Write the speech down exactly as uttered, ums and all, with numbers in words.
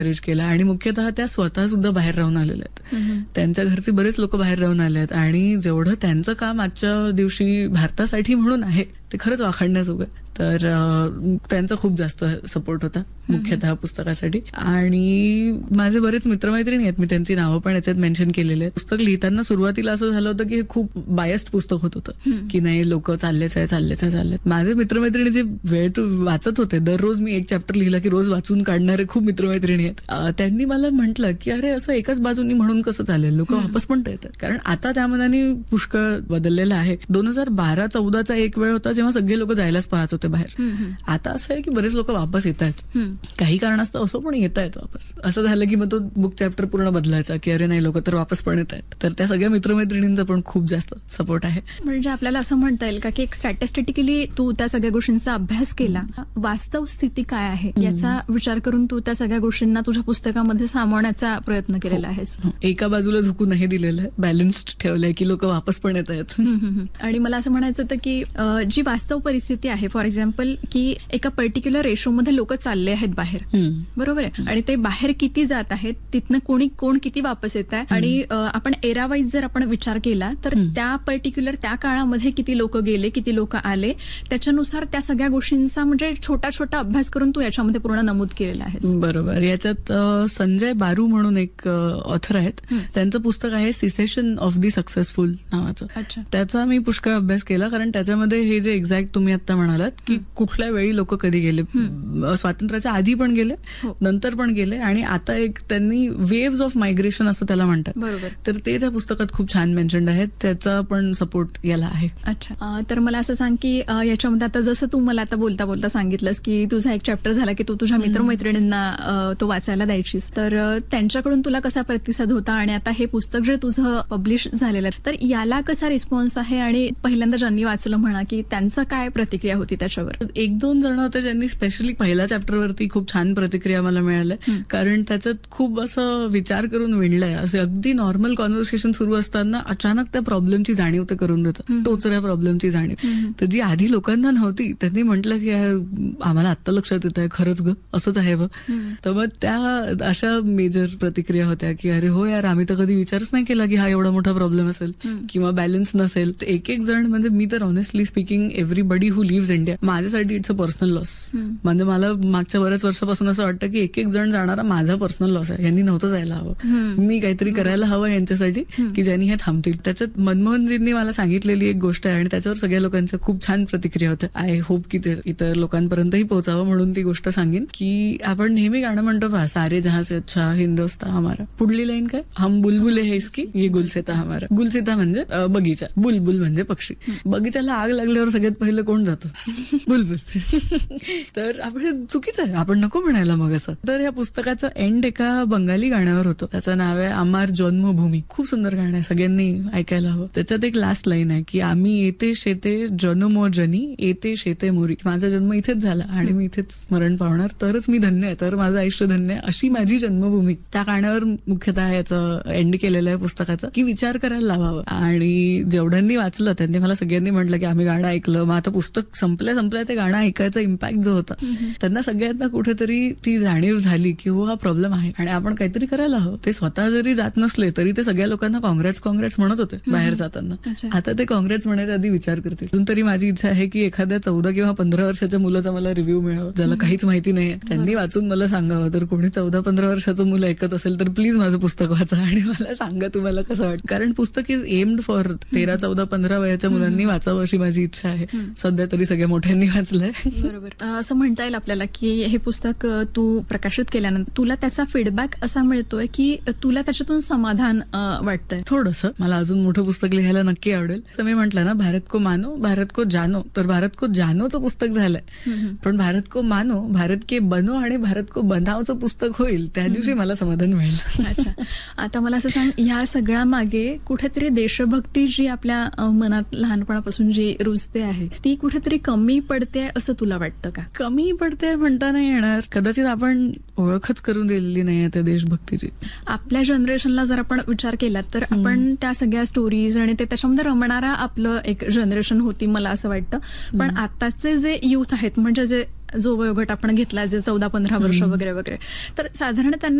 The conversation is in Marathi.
एनकरेज केला. आणि मुख्यतः त्या स्वतः सुद्धा बाहेर राहून आलेल्या आहेत. त्यांच्या घरचे बरेच लोक बाहेर राहून आले आहेत आणि जेवढं त्यांचं काम आजच्या दिवशी भारतासाठी म्हणून आहे ते खरंच वाखाणण्याजोगं. तर त्यांचा खूप जास्त सपोर्ट होता मुख्यतः पुस्तकासाठी. आणि माझे बरेच मित्रमैत्रिणी आहेत, मी त्यांची नावं पण याच्यात मेन्शन केलेले आहेत. पुस्तक लिहिताना सुरुवातीला असं झालं होतं की हे खूप बायस्ड पुस्तक होत होतं की नाही लोक चाललेच आहे चाललेच आहे चाललेत. माझे मित्रमैत्रिणी जे वेळ टू वाचत होते, दररोज मी एक चॅप्टर लिहिला की रोज वाचून काढणारे खूप मित्रमैत्रिणी आहेत. त्यांनी मला म्हटलं की अरे असं एकाच बाजूनी म्हणून कसं चालेल, लोक वापस पण येतात. कारण आता त्या मनाने पुष्कळ बदललेला आहे. दोन हजार बारा चौदाचा एक वेळ होता जेव्हा सगळे लोक जायलाच पाहत होते बाहेर. आता असं आहे की बरेच लोक वापस येत आहेत, काही कारणास्तव असो पण येत आहेत वापस. असं झालं की मग तो बुक चॅप्टर पूर्ण बदलायचा की अरे नाही लोक तर वापस पण येत आहेत. तर त्या सगळ्या मित्रमैत्रिणींचा पण खूप जास्त सपोर्ट आहे. म्हणजे आपल्याला असं म्हणता येईल का की एक स्टॅटिस्टिकली तू त्या सगळ्या गोष्टींचा अभ्यास केला, वास्तव स्थिती काय आहे याचा विचार करून तू त्या सगळ्या गोष्टींना तुझ्या पुस्तकामध्ये सामावण्याचा प्रयत्न केलेला आहेस. एका बाजूला झुकू नाही दिलेलं आहे, बॅलन्स्ड ठेवलंय की लोक वापस पण येत आहेत. आणि मला असं म्हणायचं होतं की जी वास्तव परिस्थिती आहे, फॉर एक्झाम्पल की एका पर्टिक्युलर रेशो मध्ये लोक चालले आहेत बाहेर, बरोबर आहे, आणि ते बाहेर किती जात आहेत, तिथनं कोणी कोण किती वापस येत आहे, आणि आपण एरा वाईज जर आपण विचार केला तर त्या पर्टिक्युलर त्या काळामध्ये किती लोक गेले, किती लोक आले, त्याच्यानुसार त्या सगळ्या गोष्टींचा म्हणजे छोटा छोटा अभ्यास करून तू याच्यामध्ये पूर्ण नमूद केलेला आहे. बरोबर. याच्यात संजय बारू म्हणून एक ऑथर आहेत, त्यांचं पुस्तक आहे सिसेशन ऑफ दी सक्सेसफुल नावाचं. त्याचा मी पुष्कळ अभ्यास केला कारण त्याच्यामध्ये हे जे एक्झॅक्ट तुम्ही आता म्हणालात की कुठल्या वेळी लोक कधी गेले, स्वातंत्र्याच्या आधी पण गेले, नंतर पण गेले, आणि आता एक त्यांनी वेव्स ऑफ मायग्रेशन असं त्याला म्हणतात. बरोबर. तर ते त्या पुस्तकात खूप छान मेन्शन्ड आहेत, त्याचा पण सपोर्ट याला आहे. अच्छा, तर मला असं सांग की याच्यामध्ये आता जसं तू मला आता बोलता बोलता सांगितलंस की तुझा एक चॅप्टर झाला की तू तुझ्या मित्रमैत्रिणींना तो वाचायला द्यायचीस, तर त्यांच्याकडून तुला कसा प्रतिसाद होता, आणि आता हे पुस्तक जे तुझं पब्लिश झालेलं आहे तर याला कसा रिस्पॉन्स आहे, आणि पहिल्यांदा ज्यांनी वाचलं म्हणा की त्यांचं काय प्रतिक्रिया होती त्याच्यावर? एक दोन जण होते ज्यांनी स्पेशली पहिल्या चॅप्टरवरती खूप छान प्रतिक्रिया मला मिळाल्या, कारण त्याच्यात खूप असं विचार करून विणलंय. असे अगदी नॉर्मल कॉन्व्हर्सेशन सुरू असताना अचानक त्या प्रॉब्लेमची जाणीव ते करून देतं, टोचऱ्या प्रॉब्लेमची जाणीव. तर जी आधी लोकांना नव्हती त्यांनी म्हटलं की आम्हाला आत्ता लक्षात येत आहे, खरंच ग असंच आहे बघ. तर मग त्या अशा मेजर प्रतिक्रिया होत्या की अरे हो यार, आम्ही तर कधी विचारच नाही केला की हा एवढा मोठा प्रॉब्लेम असेल किंवा बॅलन्स नसेल. एक एक जण म्हणजे मी तर ऑनेस्टली स्पीकिंग एव्हरीबडी हू लिव्हज इंडिया, माझ्यासाठी इट्स अ पर्सनल लॉस. म्हणजे मला मागच्या बऱ्याच वर्षापासून असं वाटतं की एक एक जण जाणारा माझा पर्सनल लॉस आहे, यांनी नव्हतं जायला हवं, मी काहीतरी करायला हवं यांच्यासाठी की ज्यांनी हे थांबतील. त्याच्यात मनमोहनजींनी मला सांगितलेली एक गोष्ट आहे आणि त्याच्यावर सगळ्या लोकांच्या खूप छान प्रतिक्रिया होत्या. आय होप की ते इतर लोकांपर्यंतही पोहोचावं म्हणून ती गोष्ट सांगेन की आपण नेहमी गाणं म्हणतो पहा, सारे जहां से अच्छा हिंदोस्ता हमारा. पुढली लाईन काय, हम बुलबुले है इसकी ये गुलसिता हमारा. गुलसिता म्हणजे बगीचा, बुलबुल म्हणजे पक्षी. बगीचाला आग लागल्यावर सगळ्यात पहिलं कोण जातं, बुलबुल. तर आपण चुकीचं आहे, आपण नको म्हणायला मग असं. तर या पुस्तकाचं एंड एका बंगाली गाण्यावर होतं, त्याचं नाव आहे अमार जन्मभूमी. खूप सुंदर गाणं आहे, सगळ्यांनी ऐकायला हवं. त्याच्यात एक लास्ट लाईन आहे की आम्ही येते शेते जन्मो जनी येते शेते मोरी. माझा जन्म इथेच झाला आणि मी इथेच मरण पावणार, तरच मी धन्य आहे, तर माझं आयुष्य धन्य आहे, अशी माझी जन्मभूमी. त्या गाण्यावर मुख्यतः याचं एंड केलेलं आहे पुस्तकाचं की विचार करायला लावावं. आणि जेवढ्यांनी वाचलं त्यांनी मला सगळ्यांनी म्हटलं की आम्ही गाणं ऐकलं, मग आता पुस्तक संपल्या संपल्या ते गाणं ऐकायचा इम्पॅक्ट जो होता त्यांना सगळ्यांना कुठेतरी ती जाणीव झाली की हो हा प्रॉब्लेम आहे आणि आपण काहीतरी करायला हवं. ते स्वतः जरी जात नसले तरी ते सगळ्या लोकांना काँग्रेस काँग्रेस म्हणत होते बाहेर जाताना. आता ते काँग्रेस म्हणायच्या आधी विचार करतील. अजून तरी माझी इच्छा आहे की एखाद्या चौदा किंवा पंधरा वर्षाच्या मुलाचा मला रिव्ह्यू मिळावा, ज्याला काहीच माहिती नाही, त्यांनी वाचून मला सांगावं. तर कोणी चौदा पंधरा वर्षाचं मुलं ऐकत असेल तर प्लीज माझं पुस्तक वाचा आणि मला सांगा तुम्हाला कसं वाटतं. कारण पुस्तक इज एम्ड फॉर तेरा चौदा पंधरा वयाच्या मुलांनी वाचावं अशी माझी इच्छा आहे. सध्या तरी सगळ्या मोठ्यांनी वाचलंय. बरोबर. असं म्हणता येईल आपल्याला की हे पुस्तक तू प्रकाशित केल्यानंतर तुला त्याचा फीडबॅक असा मिळतोय की तुला त्याच्यातून समाधान वाटतंय? थोडंसं. मला अजून मोठं पुस्तक लिहायला नक्की आवडेल. असं मी म्हटलं ना, भारत को मानो भारत को जानो, तर भारत को जानोचं पुस्तक झालंय, पण भारत को मानो भारत के बनो आणि भारत को बनावचं पुस्तक होईल त्या दिवशी मला समाधान मिळेल. अच्छा, आता मला असं सांग, ह्या सगळ्या मागे कुठेतरी देशभक्ती जी आपल्या मनात लहानपणापासून जी रुजते आहे ती कुठेतरी कमी कमी पडते असं तुला वाटतं का? कमी पडते म्हणता नाही येणार, कदाचित आपण ओळखच करून दिलेली नाहीये त्या देशभक्तीची. आपल्या जनरेशनला जर आपण विचार केला तर आपण त्या सगळ्या स्टोरीज आणि ते त्याच्यामध्ये रमणारा आपलं एक जनरेशन होती मला असं वाटतं. पण आताचे जे युथ आहेत म्हणजे जे जो वयोगट आपण घेतला जे चौदा पंधरा वर्ष वगैरे वगैरे तर साधारण त्यांना